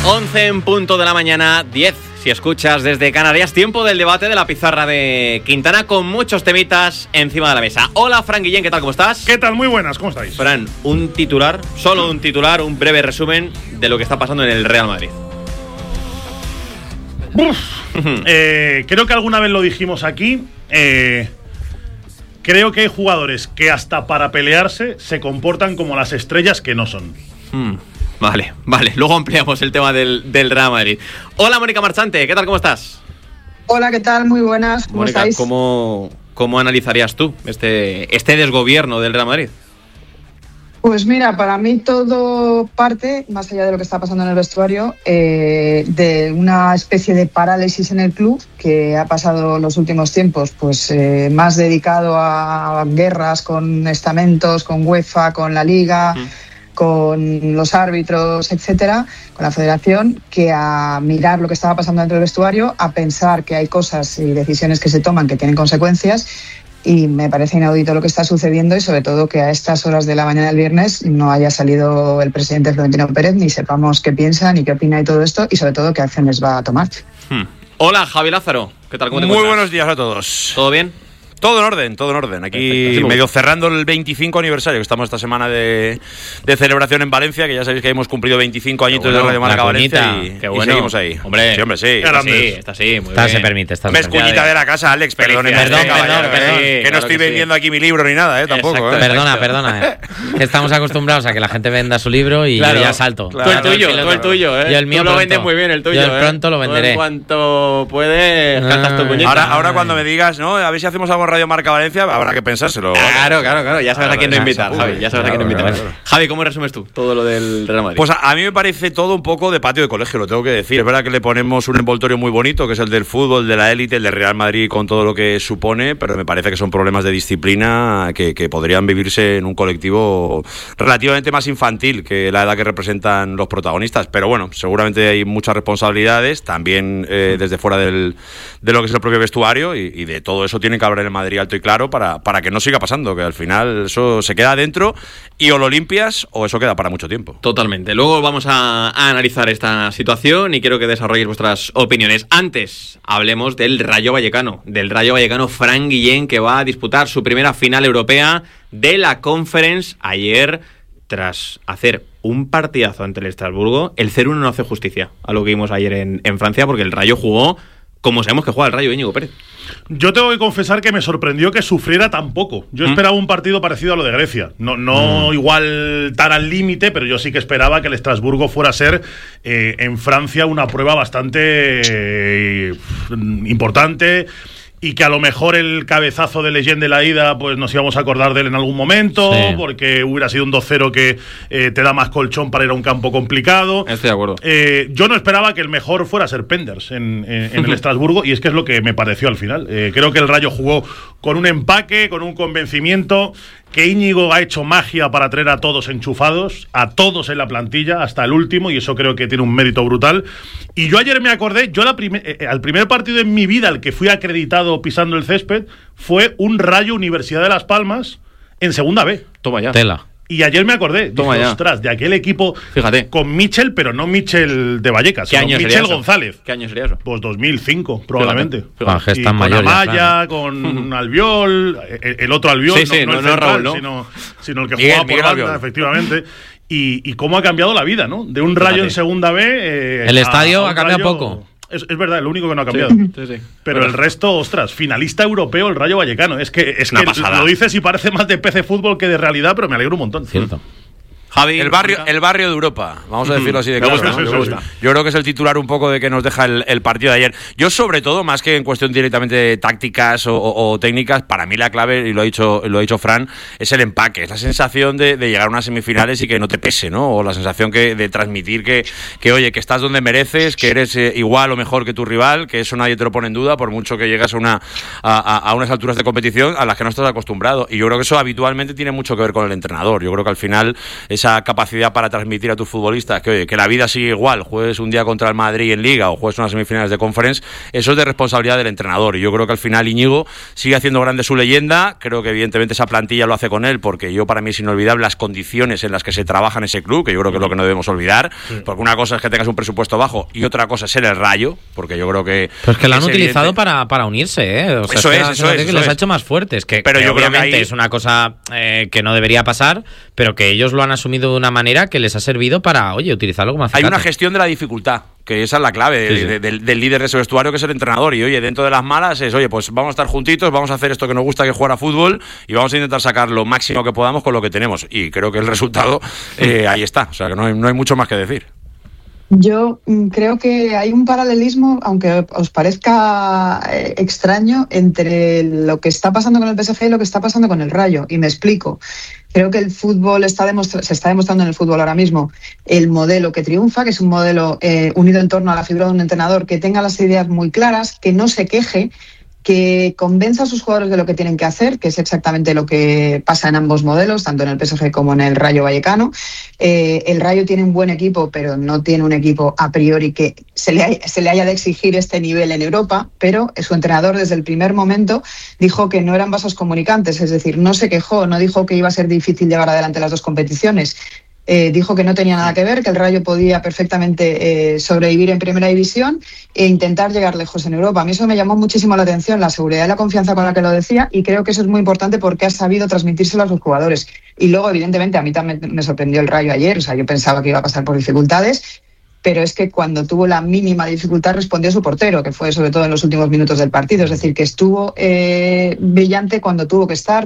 11 en punto de la mañana, 10 si escuchas desde Canarias. Tiempo del debate de la pizarra de Quintana con muchos temitas encima de la mesa. Hola, Fran Guillén, ¿qué tal? ¿Cómo estás? ¿Qué tal? Muy buenas, ¿cómo estáis? Fran, un titular, solo un titular, un breve resumen de lo que está pasando en el Real Madrid. Creo que alguna vez lo dijimos aquí. Creo que hay jugadores que hasta para pelearse se comportan como las estrellas que no son. Vale. Luego ampliamos el tema del Real Madrid. Hola, Mónica Marchante, ¿qué tal? ¿Cómo estás? Hola, ¿qué tal? Muy buenas. ¿Cómo Mónica, estáis? ¿cómo analizarías tú este desgobierno del Real Madrid? Pues mira, para mí todo parte, más allá de lo que está pasando en el vestuario, de una especie de parálisis en el club que ha pasado los últimos tiempos, pues más dedicado a guerras con estamentos, con UEFA, con la Liga, con los árbitros, etcétera, con la federación, que a mirar lo que estaba pasando dentro del vestuario, a pensar que hay cosas y decisiones que se toman que tienen consecuencias. Y me parece inaudito lo que está sucediendo y sobre todo que a estas horas de la mañana del viernes no haya salido el presidente Florentino Pérez, ni sepamos qué piensa ni qué opina y todo esto, y sobre todo qué acciones va a tomar. Hola, Javi Lázaro, ¿qué tal? ¿Cómo te encuentras? Muy buenos días a todos. ¿Todo bien? Todo en orden. Aquí Perfecto. medio cerrando el 25 aniversario, que estamos esta semana de celebración en Valencia, que ya sabéis que hemos cumplido 25 añitos de Radio Marca Valencia y seguimos ahí. Hombre, sí. Está sí, muy bien. Se permite. Es cuñita de la casa, Alex, perdón. Perdón. Que no estoy vendiendo aquí mi libro ni nada, tampoco. Perdona. Que estamos acostumbrados a que la gente venda su libro y claro, yo ya salto. Tú el tuyo, ¿eh? Yo el mío tú lo pronto. vendes muy bien, el tuyo. Yo pronto lo venderé. En cuanto puedes, cantas tu puñeta. Ahora cuando me digas, ¿no? A ver si hacemos algo en Radio Marca Valencia, habrá que pensárselo. Claro. Ya sabes a quién no invitar, Javi. Ya sabes a quién no invitar. Claro. Javi, ¿cómo resumes tú todo lo del Real Madrid? Pues a mí me parece todo un poco de patio de colegio, lo tengo que decir. Es verdad que le ponemos un envoltorio muy bonito, que es el del fútbol, de la élite, el del Real Madrid con todo lo que supone, pero me parece que son problemas de disciplina que podrían vivirse en un colectivo relativamente más infantil que la edad que representan los protagonistas. Pero bueno, seguramente hay muchas responsabilidades, también desde fuera de lo que es el propio vestuario, y de todo eso tiene que hablar el Madrid alto y claro para que no siga pasando, que al final eso se queda adentro y o lo limpias o eso queda para mucho tiempo. Totalmente. Luego vamos a analizar esta situación y quiero que desarrolléis vuestras opiniones. Antes, hablemos del Rayo Vallecano Fran Guillén, que va a disputar su primera final europea de la Conference. Ayer, tras hacer un partidazo ante el Estrasburgo, el 0-1 no hace justicia a lo que vimos ayer en Francia, porque el Rayo jugó como sabemos que juega el Rayo, Íñigo Pérez. Yo tengo que confesar que me sorprendió que sufriera tan poco. Yo esperaba un partido parecido a lo de Grecia. No igual tan al límite, pero yo sí que esperaba que el Estrasburgo fuera a ser en Francia una prueba bastante importante. Y que a lo mejor el cabezazo de Leyen de la ida, pues nos íbamos a acordar de él en algún momento, porque hubiera sido un 2-0 que te da más colchón para ir a un campo complicado. Estoy de acuerdo. Yo no esperaba que el mejor fuera a ser Penders en el Estrasburgo, y es que es lo que me pareció al final. Creo que el Rayo jugó con un empaque, con un convencimiento, que Íñigo ha hecho magia para traer a todos enchufados, a todos en la plantilla, hasta el último, y eso creo que tiene un mérito brutal. Y yo ayer me acordé, al primer partido en mi vida al que fui acreditado pisando el césped fue un Rayo Universidad de Las Palmas en segunda B. Toma ya. Tela. Y ayer me acordé, Toma dije, ya. ostras, de aquel equipo, fíjate, con Michel, pero no Michel de Vallecas, ¿qué sino año Michel sería eso? González. ¿Qué año sería eso? Pues 2005, probablemente. Fíjate. Y con Amaya, con Albiol, el otro Albiol, no el central, Raúl, ¿no? sino el que Miguel jugaba por banda, Albiol. efectivamente. Y cómo ha cambiado la vida, ¿no? De un Rayo en segunda B. El estadio un ha cambiado Rayo. poco. Es verdad, lo único que no ha cambiado. Sí. Pero el resto, ostras, finalista europeo el Rayo Vallecano. Es que Una pasada. lo dices y parece más de PC Fútbol que de realidad, pero me alegro un montón. Cierto. Javi, El barrio de Europa, vamos a decirlo así de claro. gusta, ¿no? me gusta. Yo creo que es el titular un poco de que nos deja el partido de ayer. Yo, sobre todo, más que en cuestión directamente de tácticas o técnicas, para mí la clave, y lo ha dicho Fran, es el empaque, es la sensación de llegar a unas semifinales y que no te pese, ¿no? O la sensación de transmitir que oye, que estás donde mereces, que eres igual o mejor que tu rival, que eso nadie te lo pone en duda, por mucho que llegas a unas alturas de competición a las que no estás acostumbrado. Y yo creo que eso habitualmente tiene mucho que ver con el entrenador. Yo creo que al final es esa capacidad para transmitir a tus futbolistas que, oye, que la vida sigue igual, juegues un día contra el Madrid en Liga o juegues unas semifinales de Conference, eso es de responsabilidad del entrenador. Y yo creo que al final Íñigo sigue haciendo grande su leyenda. Creo que evidentemente esa plantilla lo hace con él, porque para mí es inolvidable las condiciones en las que se trabaja en ese club, que yo creo que es lo que no debemos olvidar, porque una cosa es que tengas un presupuesto bajo y otra cosa es ser el Rayo, porque yo creo que... Pues que lo han utilizado para unirse, ¿eh? O sea, eso es. Les ha hecho más fuertes, pero yo obviamente creo que es una cosa que no debería pasar, pero que ellos lo han asumido de una manera que les ha servido para, oye, utilizarlo como acicate. Hay una gestión de la dificultad, que esa es la clave del líder de ese vestuario, que es el entrenador. Y oye, dentro de las malas es, oye, pues vamos a estar juntitos, vamos a hacer esto que nos gusta, que es jugar a fútbol, y vamos a intentar sacar lo máximo que podamos con lo que tenemos. Y creo que el resultado ahí está. O sea, que no hay mucho más que decir. Yo creo que hay un paralelismo, aunque os parezca extraño, entre lo que está pasando con el PSG y lo que está pasando con el Rayo. Y me explico. Creo que el fútbol se está demostrando en el fútbol ahora mismo el modelo que triunfa, que es un modelo unido en torno a la figura de un entrenador que tenga las ideas muy claras, que no se queje, que convenza a sus jugadores de lo que tienen que hacer, que es exactamente lo que pasa en ambos modelos, tanto en el PSG como en el Rayo Vallecano. El Rayo tiene un buen equipo, pero no tiene un equipo a priori que se le haya de exigir este nivel en Europa, pero su entrenador desde el primer momento dijo que no eran vasos comunicantes, es decir, no se quejó, no dijo que iba a ser difícil llevar adelante las dos competiciones. Dijo que no tenía nada que ver, que el Rayo podía perfectamente sobrevivir en primera división e intentar llegar lejos en Europa. A mí eso me llamó muchísimo la atención, la seguridad y la confianza con la que lo decía, y creo que eso es muy importante porque ha sabido transmitírselo a sus jugadores. Y luego, evidentemente, a mí también me sorprendió el Rayo ayer, o sea, yo pensaba que iba a pasar por dificultades, pero es que cuando tuvo la mínima dificultad respondió su portero, que fue sobre todo en los últimos minutos del partido, es decir, que estuvo brillante cuando tuvo que estar,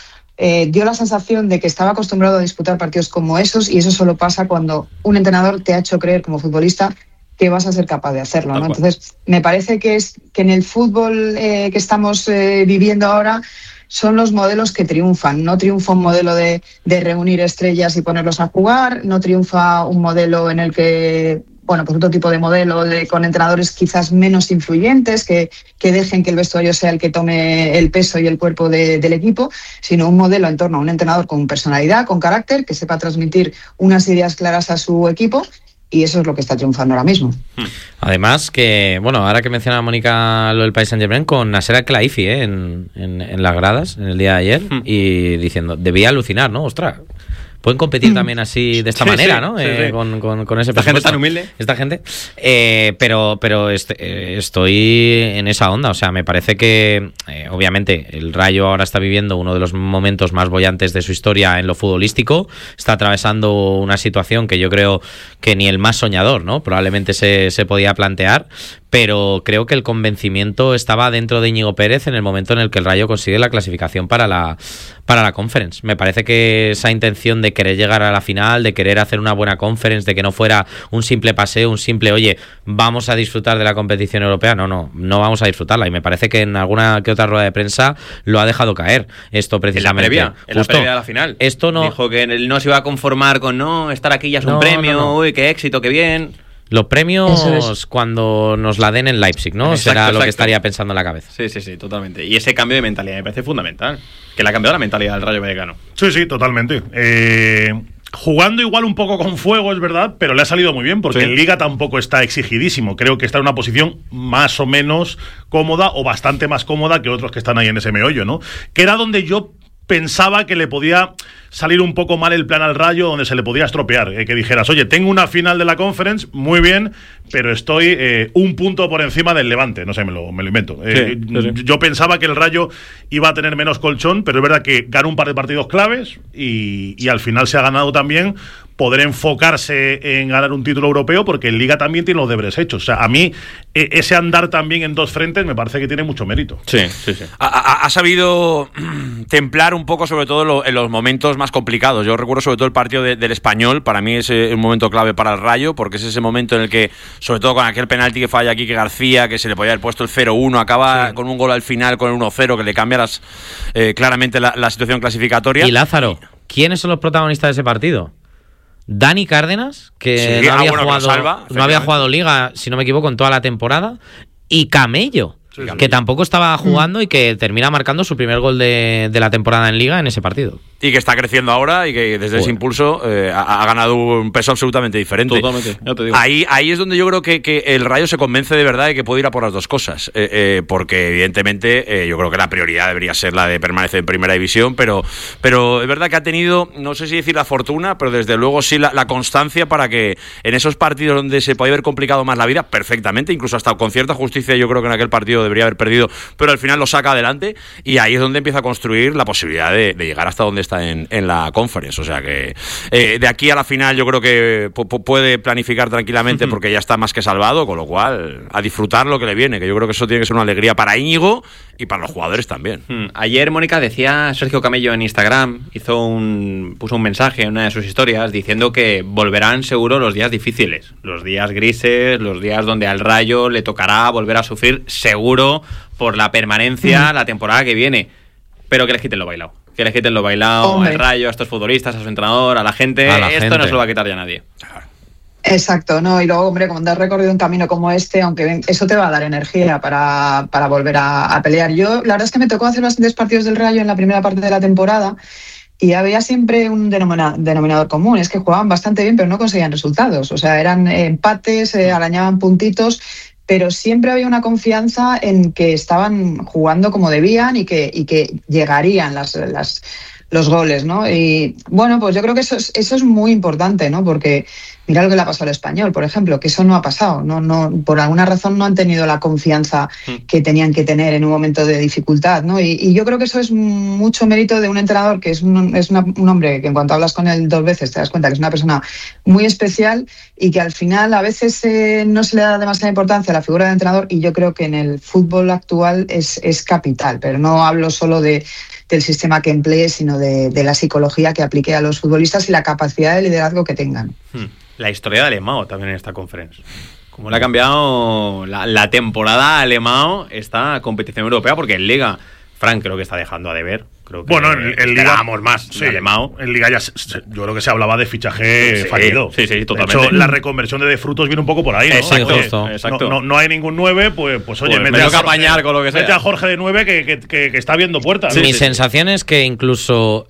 dio la sensación de que estaba acostumbrado a disputar partidos como esos, y eso solo pasa cuando un entrenador te ha hecho creer como futbolista que vas a ser capaz de hacerlo, ¿no? Entonces, me parece que en el fútbol que estamos viviendo ahora son los modelos que triunfan. No triunfa un modelo de reunir estrellas y ponerlos a jugar, no triunfa un modelo en el que... Bueno, pues otro tipo de modelo con entrenadores quizás menos influyentes, que dejen que el vestuario sea el que tome el peso y el cuerpo del equipo, sino un modelo en torno a un entrenador con personalidad, con carácter, que sepa transmitir unas ideas claras a su equipo, y eso es lo que está triunfando ahora mismo. Además que, bueno, ahora que menciona Mónica lo del Paris Saint-Germain, con Nasser Al-Khelaifi en las gradas en el día de ayer, y diciendo, debía alucinar, ¿no? Ostras, pueden competir también así, de esta manera, ¿no? Sí. Con ese esta gente tan humilde. Esta gente. Pero estoy en esa onda. O sea, me parece que, obviamente, el Rayo ahora está viviendo uno de los momentos más bollantes de su historia en lo futbolístico. Está atravesando una situación que yo creo que ni el más soñador, ¿no? Probablemente se podía plantear. Pero creo que el convencimiento estaba dentro de Íñigo Pérez en el momento en el que el Rayo consigue la clasificación para la Conference. Me parece que esa intención de querer llegar a la final, de querer hacer una buena Conference, de que no fuera un simple paseo, un simple, oye, vamos a disfrutar de la competición europea, no vamos a disfrutarla. Y me parece que en alguna que otra rueda de prensa lo ha dejado caer. Esto precisamente. En la previa de la final. Esto no... Dijo que él no se iba a conformar con estar aquí ya es un premio, no. Uy, qué éxito, qué bien... Los premios cuando nos la den en Leipzig, ¿no? Exacto, será lo que estaría pensando en la cabeza. Sí, totalmente. Y ese cambio de mentalidad me parece fundamental. Que le ha cambiado la mentalidad del Rayo Vallecano. Sí, totalmente. Jugando igual un poco con fuego, es verdad, pero le ha salido muy bien, porque en Liga tampoco está exigidísimo. Creo que está en una posición más o menos cómoda, o bastante más cómoda que otros que están ahí en ese meollo, ¿no? Que era donde yo pensaba que le podía salir un poco mal el plan al Rayo, donde se le podía estropear, que dijeras, oye, tengo una final de la Conference, muy bien, pero estoy un punto por encima del Levante, no sé, me lo invento. Yo pensaba que el Rayo iba a tener menos colchón, pero es verdad que ganó un par de partidos claves y al final se ha ganado también poder enfocarse en ganar un título europeo, porque en Liga también tiene los deberes hechos. O sea, a mí ese andar también en dos frentes me parece que tiene mucho mérito. Sí. Ha sabido templar un poco, sobre todo en los momentos más complicados. Yo recuerdo sobre todo el partido del Español. Para mí es un momento clave para el Rayo, porque es ese momento en el que, sobre todo con aquel penalti que falla Quique García, que se le podía haber puesto el 0-1, acaba con un gol al final con el 1-0, que le cambia claramente la situación clasificatoria. Y Lázaro, ¿quiénes son los protagonistas de ese partido? Dani Cárdenas, que no había jugado Liga, si no me equivoco, en toda la temporada, y Camello, que tampoco estaba jugando y que termina marcando su primer gol de la temporada en Liga en ese partido. y que está creciendo ahora y que desde ese impulso ha ganado un peso absolutamente diferente. Totalmente, ya te digo. Ahí es donde yo creo que el Rayo se convence de verdad de que puede ir a por las dos cosas, porque evidentemente yo creo que la prioridad debería ser la de permanecer en primera división, pero es verdad que ha tenido, no sé si decir la fortuna, pero desde luego sí la constancia para que en esos partidos donde se puede haber complicado más la vida, perfectamente, incluso hasta con cierta justicia, yo creo que en aquel partido debería haber perdido, pero al final lo saca adelante, y ahí es donde empieza a construir la posibilidad de llegar hasta donde está en la Conference. O sea que de aquí a la final yo creo que puede planificar tranquilamente porque ya está más que salvado, con lo cual a disfrutar lo que le viene, que yo creo que eso tiene que ser una alegría para Íñigo y para los jugadores también. Ayer, Mónica, decía Sergio Camello en Instagram, puso un mensaje en una de sus historias diciendo que volverán seguro los días difíciles, los días grises, los días donde al Rayo le tocará volver a sufrir seguro por la permanencia la temporada que viene, pero que les quiten lo bailado. Que les quiten lo bailado al Rayo, a estos futbolistas, a su entrenador, a la gente. Esto no se lo va a quitar ya nadie. Exacto, ¿no? Y luego, hombre, cuando has recorrido un camino como este, aunque eso te va a dar energía para volver a pelear. Yo, la verdad es que me tocó hacer bastantes partidos del Rayo en la primera parte de la temporada y había siempre un denominador común, es que jugaban bastante bien, pero no conseguían resultados. O sea, eran empates, arañaban puntitos, pero siempre había una confianza en que estaban jugando como debían y que llegarían los goles, ¿no? Y bueno, pues yo creo que eso es muy importante, ¿no? Porque mira lo que le ha pasado al Español, por ejemplo, que eso no ha pasado, no por alguna razón no han tenido la confianza que tenían que tener en un momento de dificultad, ¿no? Y yo creo que eso es mucho mérito de un entrenador que es un hombre que en cuanto hablas con él 2 veces te das cuenta que es una persona muy especial y que al final a veces no se le da demasiada importancia a la figura de entrenador, y yo creo que en el fútbol actual es capital, pero no hablo solo del sistema que emplee, sino de la psicología que aplique a los futbolistas y la capacidad de liderazgo que tengan. La historia de Alemão también en esta conferencia. Como le ha cambiado la temporada a Alemão esta competición europea, porque en Liga, Frank creo que está dejando a deber. Creo que bueno, en Liga esperábamos más de Alemão. En Liga ya yo creo que se hablaba de fichaje fallido. Sí, totalmente. De hecho, la reconversión de Frutos viene un poco por ahí, ¿no? Exacto. No hay ningún 9, pues oye, me toca apañar con lo que sea. Mete a Jorge de 9 que está viendo puertas. Mi sensación es que incluso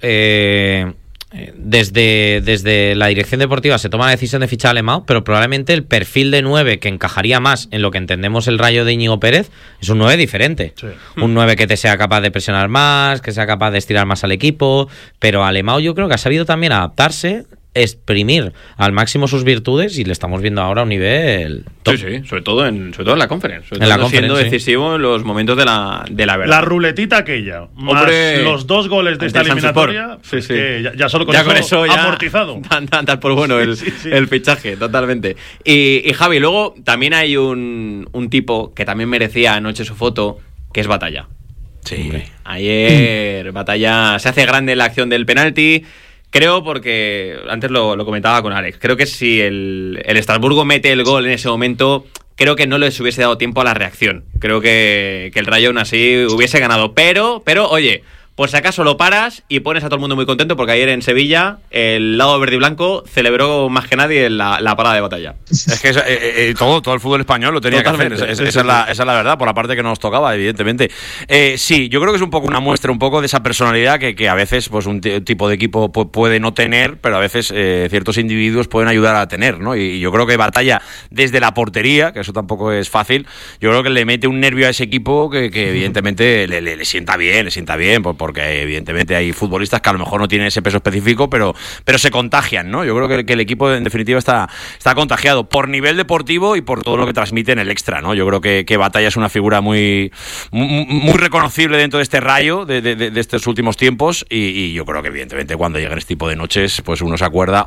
desde la dirección deportiva se toma la decisión de fichar a Alemão, pero probablemente el perfil de 9 que encajaría más en lo que entendemos el Rayo de Íñigo Pérez es un 9 diferente. Sí. Un 9 que te sea capaz de presionar más, que sea capaz de estirar más al equipo, pero Alemão yo creo que ha sabido también adaptarse, exprimir al máximo sus virtudes, y le estamos viendo ahora a un nivel top. Sí, sobre todo en la Conference, siendo decisivo en los momentos de la verdad. La ruletita aquella, más los 2 goles de esta eliminatoria, que ya solo con eso amortizado. Dan por bueno el fichaje, totalmente. Y Javi, luego también hay un tipo que también merecía anoche su foto, que es Batalla. Sí. Hombre. Ayer Batalla se hace grande en la acción del penalti. Creo, porque antes lo comentaba con Alex, creo que si el Estrasburgo mete el gol en ese momento, creo que no les hubiese dado tiempo a la reacción. Creo que el Rayo aún así hubiese ganado. Pero oye, por si acaso lo paras y pones a todo el mundo muy contento, porque ayer en Sevilla el lado verde y blanco celebró más que nadie la parada de Batalla. Es que todo el fútbol español lo tenía totalmente que hacer. Esa es la verdad, por la parte que nos tocaba, evidentemente. Sí, yo creo que es un poco una muestra un poco de esa personalidad que a veces pues un tipo de equipo puede no tener, pero a veces ciertos individuos pueden ayudar a tener, ¿no? Y yo creo que Batalla desde la portería, que eso tampoco es fácil, yo creo que le mete un nervio a ese equipo que evidentemente le sienta bien, porque evidentemente hay futbolistas que a lo mejor no tienen ese peso específico, pero se contagian, ¿no? Yo creo que el equipo en definitiva está contagiado por nivel deportivo y por todo lo que transmite en el extra, ¿no? Yo creo que Batalla es una figura muy reconocible dentro de este Rayo de estos últimos tiempos, y yo creo que evidentemente cuando llegan este tipo de noches pues uno se acuerda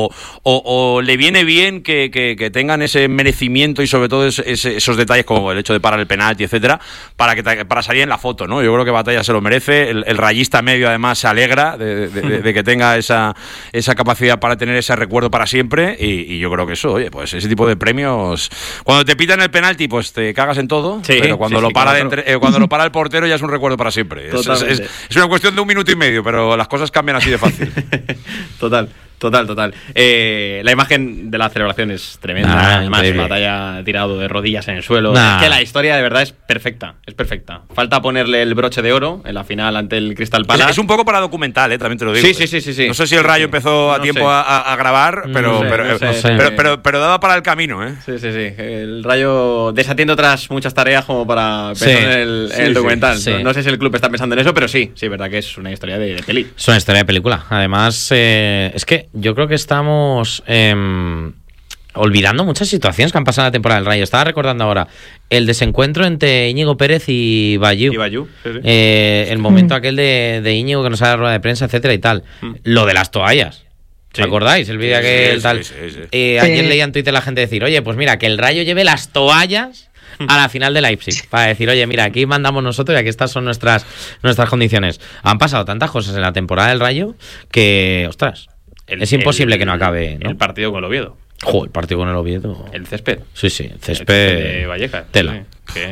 o le viene bien que tengan ese merecimiento y sobre todo esos detalles como el hecho de parar el penalti, etcétera, para salir en la foto, ¿no? Yo creo que Batalla se lo merece. El rayista medio además se alegra de que tenga esa capacidad para tener ese recuerdo para siempre, y yo creo que eso, oye, pues ese tipo de premios, cuando te pitan el penalti pues te cagas en todo, pero cuando lo para el portero ya es un recuerdo para siempre. Es una cuestión de 1 minuto y medio, pero las cosas cambian así de fácil. Total. Total. La imagen de la celebración es tremenda. Además, batalla tirado de rodillas en el suelo. Es que la historia de verdad es perfecta. Falta ponerle el broche de oro en la final ante el Crystal Palace. Es un poco para documental, también te lo digo. Sí. No sé si el Rayo empezó a tiempo a grabar, pero daba para el camino, ¿eh? Sí. El Rayo desatiende otras muchas tareas como para pensar en el documental. Sí. No sé si el club está pensando en eso, pero sí, verdad que es una historia de peli. Es una historia de película. Además, es que yo creo que estamos olvidando muchas situaciones que han pasado en la temporada del Rayo. Estaba recordando ahora el desencuentro entre Íñigo Pérez y Bayou. Sí. El momento aquel de Íñigo que nos ha dado rueda de prensa, etcétera y tal. Lo de las toallas. Sí. ¿Recordáis el vídeo aquel tal? Sí. Ayer leía en Twitter la gente decir, oye, pues mira, que el Rayo lleve las toallas a la final de Leipzig, para decir, oye, mira, aquí mandamos nosotros y aquí estas son nuestras condiciones. Han pasado tantas cosas en la temporada del Rayo que, ostras, es imposible que no acabe, ¿no? El partido con el Oviedo. El partido con el Oviedo. El césped. Sí, el césped de Vallecas. Tela.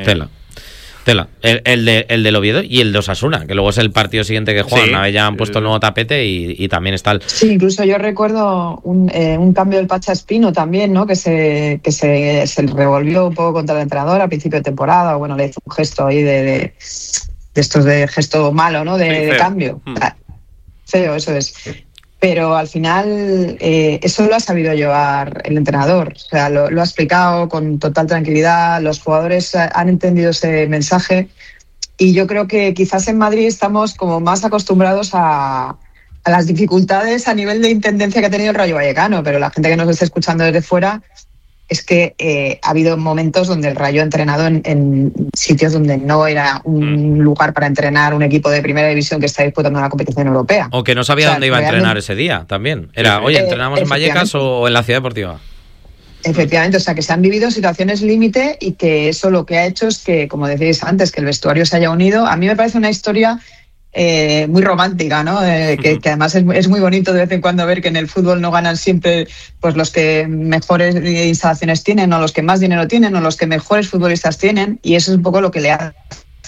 El del Oviedo y el de Osasuna, que luego es el partido siguiente que juegan. Sí, ya han puesto el nuevo tapete y también está el... Sí, incluso yo recuerdo un cambio del Pacha Espino también, ¿no? Que se revolvió un poco contra el entrenador a principio de temporada. Bueno, le hizo un gesto ahí de estos de gesto malo, ¿no? De cambio. Feo, eso es. Pero al final eso lo ha sabido llevar el entrenador. O sea, lo ha explicado con total tranquilidad. Los jugadores han entendido ese mensaje. Y yo creo que quizás en Madrid estamos como más acostumbrados a las dificultades a nivel de intendencia que ha tenido el Rayo Vallecano. Pero la gente que nos está escuchando desde fuera, es que ha habido momentos donde el Rayo ha entrenado en sitios donde no era un lugar para entrenar un equipo de primera división que está disputando una competición europea. O que no sabía dónde iba a entrenar ese día también. Era, oye, ¿entrenamos en Vallecas o en la Ciudad Deportiva? Efectivamente, o sea, que se han vivido situaciones límite y que eso lo que ha hecho es que, como decíais antes, que el vestuario se haya unido. A mí me parece una historia muy romántica, ¿no? Que además es muy bonito de vez en cuando ver que en el fútbol no ganan siempre pues los que mejores instalaciones tienen o los que más dinero tienen o los que mejores futbolistas tienen, y eso es un poco lo que le hace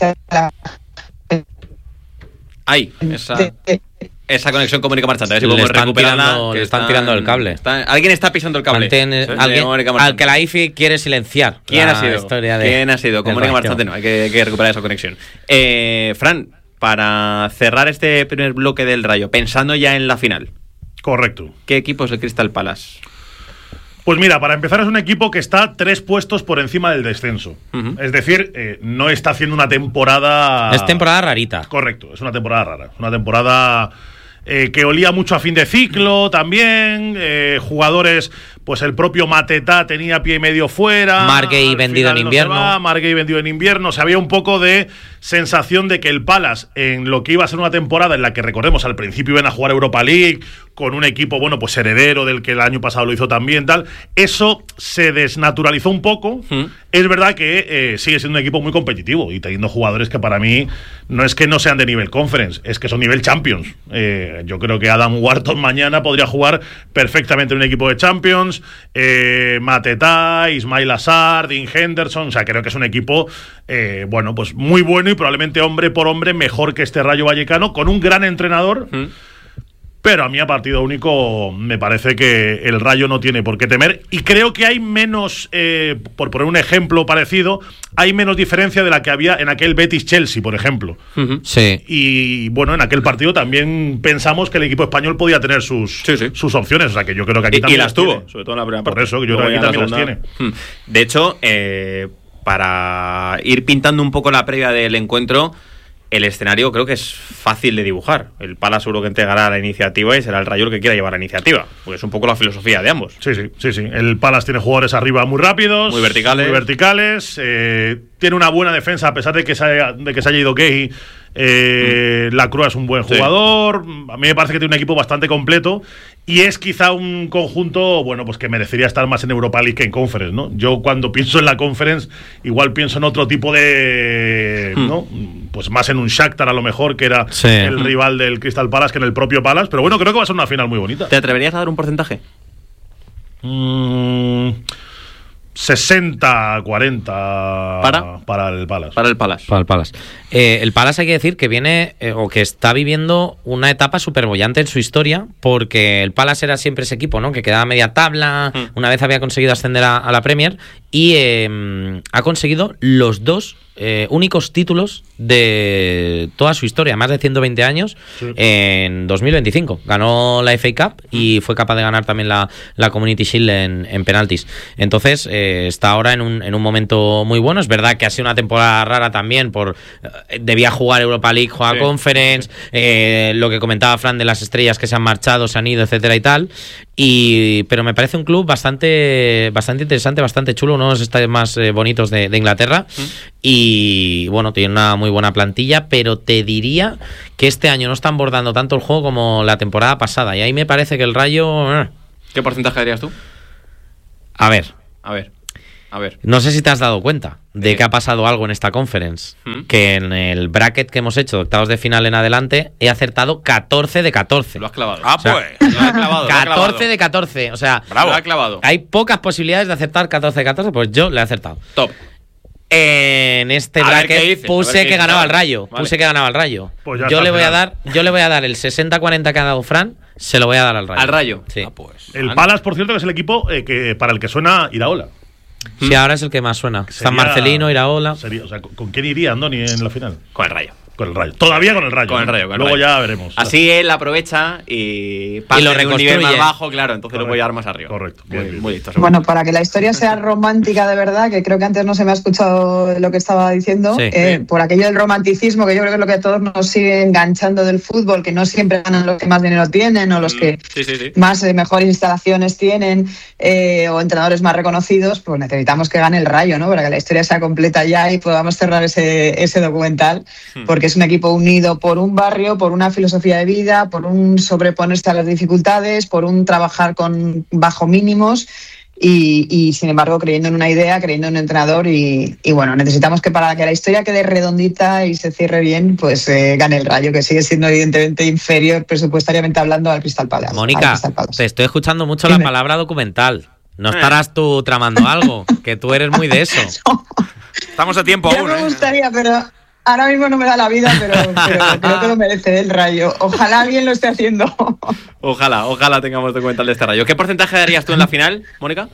esa conexión con Mónica Marchante. A ver si podemos recuperarla. Le están tirando el cable. Alguien está pisando el cable. Al que la IFI quiere silenciar. ¿Quién ha sido? Con Mónica Marchante no, hay que recuperar esa conexión. Fran, para cerrar este primer bloque del Rayo, pensando ya en la final. Correcto. ¿Qué equipo es el Crystal Palace? Pues mira, para empezar es un equipo que está 3 puestos por encima del descenso. Es decir, no está haciendo una temporada... Es temporada rarita. Correcto, es una temporada rara. Es una temporada que olía mucho a fin de ciclo también. Jugadores, pues el propio Mateta tenía pie y medio fuera. Margay vendido en invierno. Margay vendido en invierno. O sea, había un poco de sensación de que el Palace, en lo que iba a ser una temporada en la que, recordemos, al principio iban a jugar Europa League, con un equipo, bueno, pues heredero del que el año pasado lo hizo también, tal, eso se desnaturalizó un poco. Es verdad que sigue siendo un equipo muy competitivo y teniendo jugadores que para mí no es que no sean de nivel Conference, es que son nivel Champions. Yo creo que Adam Wharton mañana podría jugar perfectamente en un equipo de Champions. Mateta, Ismail Assar, Dean Henderson, o sea, creo que es un equipo bueno, pues muy bueno y probablemente hombre por hombre mejor que este Rayo Vallecano, con un gran entrenador. Pero a mí a partido único me parece que el Rayo no tiene por qué temer, y creo que hay menos, por poner un ejemplo parecido, hay menos diferencia de la que había en aquel Betis-Chelsea, por ejemplo. Sí. Y bueno, en aquel partido también pensamos que el equipo español podía tener sus opciones, o sea que yo creo que aquí también las tuvo, sobre todo en la primera parte. Por eso, yo creo que aquí también las tiene. De hecho, para ir pintando un poco la previa del encuentro, el escenario creo que es fácil de dibujar. El Palace seguro que entregará la iniciativa y será el Rayo el que quiera llevar la iniciativa, porque es un poco la filosofía de ambos. Sí. El Palace tiene jugadores arriba muy rápidos, muy verticales. Tiene una buena defensa a pesar de que se haya ido Gay. La Cruz es un buen jugador. A mí me parece que tiene un equipo bastante completo y es quizá un conjunto, bueno, pues que merecería estar más en Europa League que en Conference, ¿no? Yo cuando pienso en la Conference igual pienso en otro tipo de ¿no? Pues más en un Shakhtar a lo mejor, que era el rival del Crystal Palace, que en el propio Palace, pero bueno, creo que va a ser una final muy bonita. ¿Te atreverías a dar un porcentaje? 60-40 para el Palace. Para el Palace. Para el Palace. El Palace hay que decir que viene o que está viviendo una etapa súper bollante en su historia, porque el Palace era siempre ese equipo, ¿no? Que quedaba media tabla, una vez había conseguido ascender a la Premier y ha conseguido los 2 únicos títulos de toda su historia, más de 120 años, en 2025. Ganó la FA Cup y fue capaz de ganar también la Community Shield en penaltis. Entonces, está ahora en un momento muy bueno. Es verdad que ha sido una temporada rara también, debía jugar Europa League, juega Conference, lo que comentaba Fran de las estrellas que se han marchado, se han ido, etcétera y tal. Pero me parece un club bastante interesante, bastante chulo, uno de los estadios más bonitos de Inglaterra. Y bueno, tiene una muy buena plantilla, pero te diría que este año no están bordando tanto el juego como la temporada pasada. Y ahí me parece que el Rayo... ¿Qué porcentaje darías tú? A ver. No sé si te has dado cuenta de que ha pasado algo en esta conference. Que en el bracket que hemos hecho de octavos de final en adelante he acertado 14 de 14. Lo has clavado. Ah, pues. Lo has clavado. 14 de 14. O sea, bravo. Lo has clavado. Hay pocas posibilidades de acertar 14 de 14, pues yo le he acertado. Top. En este bracket puse que ganaba el Rayo. Vale. Puse que ganaba el Rayo. Pues yo le voy a dar el 60-40 que ha dado Fran, se lo voy a dar al Rayo. ¿Al Rayo? Sí. Pues. El Palace, por cierto, que es el equipo para el que suena Iraola. Sí, ahora es el que más suena. San Marcelino, Iraola. O sea, ¿con quién iría Andoni en la final? Con el Rayo. Con el Rayo. Todavía con el Rayo. Con el Rayo. Luego ya veremos. Así él aprovecha y pasa lo de un nivel más reconstruye. bajo, claro, entonces lo voy a dar más arriba. Correcto. Muy listo. Bueno, para que la historia sea romántica de verdad, que creo que antes no se me ha escuchado lo que estaba diciendo, por aquello del romanticismo, que yo creo que es lo que a todos nos sigue enganchando del fútbol, que no siempre ganan los que más dinero tienen o los que más mejores instalaciones tienen o entrenadores más reconocidos, pues necesitamos que gane el Rayo, ¿no? Para que la historia sea completa ya y podamos cerrar ese documental, porque es un equipo unido por un barrio, por una filosofía de vida, por un sobreponerse a las dificultades, por un trabajar bajo mínimos y sin embargo creyendo en una idea, creyendo en un entrenador y bueno, necesitamos que para que la historia quede redondita y se cierre bien, pues gane el Rayo, que sigue siendo evidentemente inferior presupuestariamente hablando al Crystal Palace. Mónica, te estoy escuchando mucho la palabra documental. ¿No estarás tú tramando algo? Que tú eres muy de eso. Estamos a tiempo ya aún. Me gustaría, pero ahora mismo no me da la vida, pero creo que lo merece el Rayo. Ojalá alguien lo esté haciendo. Ojalá tengamos documental de este Rayo. ¿Qué porcentaje darías tú en la final, Mónica?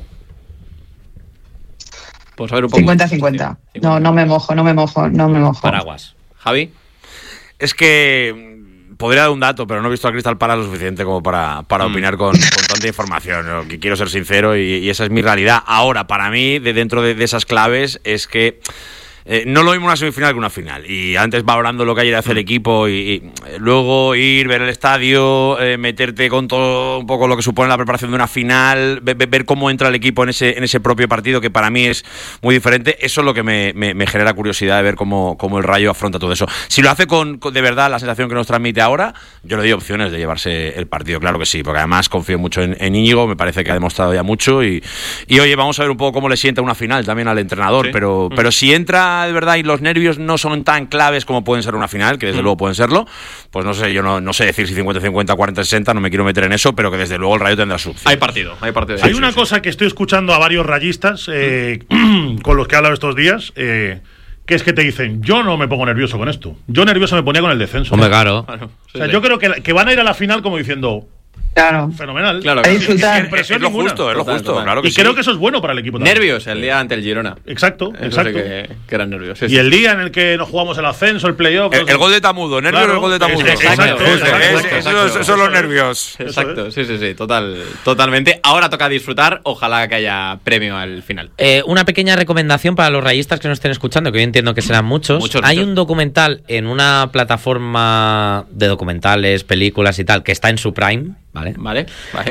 Pues a ver un poco. 50-50. No me mojo. Paraguas. ¿Javi? Es que podría dar un dato, pero no he visto al Crystal Palace lo suficiente como para opinar con tanta información. ¿No? Que quiero ser sincero y esa es mi realidad. Ahora, para mí, dentro de esas claves, es que no lo mismo una semifinal que una final. Y antes valorando lo que hay de hacer equipo y luego ir, ver el estadio, meterte con todo un poco lo que supone la preparación de una final, ver cómo entra el equipo en ese propio partido, que para mí es muy diferente. Eso es lo que me genera curiosidad de ver cómo el Rayo afronta todo eso. Si lo hace con de verdad la sensación que nos transmite ahora, yo le doy opciones de llevarse el partido, claro que sí, porque además confío mucho en Íñigo, me parece que ha demostrado ya mucho y oye, vamos a ver un poco cómo le sienta una final también al entrenador, pero si entra de verdad y los nervios no son tan claves como pueden ser una final, que desde luego pueden serlo, pues no sé, yo no sé decir si 50-50, 40-60, no me quiero meter en eso, pero que desde luego el Rayo tendrá su opción. Hay partido. Hay una cosa que estoy escuchando a varios rayistas con los que he hablado estos días, que es que te dicen, yo no me pongo nervioso con esto. Yo nervioso me ponía con el descenso. Hombre, claro. O sea, yo creo que van a ir a la final como diciendo... Claro. Fenomenal. Claro. Es lo justo, claro que y sí. creo que eso es bueno para el equipo también. Nervios el día ante el Girona. Exacto. Eso sí que eran nervios. Y el día en el que nos jugamos el ascenso, el playoff... El gol de Tamudo, nervios del gol de Tamudo. Esos son los nervios. Exacto, sí. Totalmente. Ahora toca disfrutar, ojalá que haya premio al final. Una pequeña recomendación para los rayistas que nos estén escuchando, que yo entiendo que serán muchos. Hay un documental en una plataforma de documentales, películas y tal, que está en su prime, ¿vale?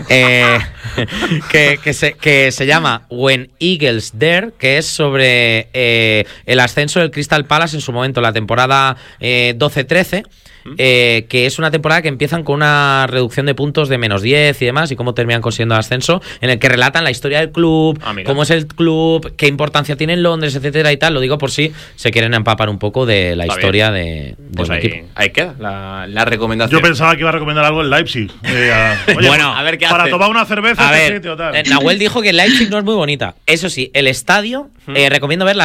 Que se llama When Eagles Dare, que es sobre el ascenso del Crystal Palace en su momento, la temporada 12-13. que es una temporada que empiezan con una reducción de puntos de -10 y demás, y cómo terminan consiguiendo el ascenso, en el que relatan la historia del club, cómo es el club, qué importancia tiene en Londres, etcétera y tal. Lo digo por si se quieren empapar un poco de la historia de pues un equipo. Ahí queda la recomendación. Yo pensaba que iba a recomendar algo en Leipzig. Oye, bueno, a ver qué para hace. tomar una cerveza, A ver, sitio, tal. Nahuel dijo que el Leipzig no es muy bonita. Eso sí, el estadio, recomiendo ver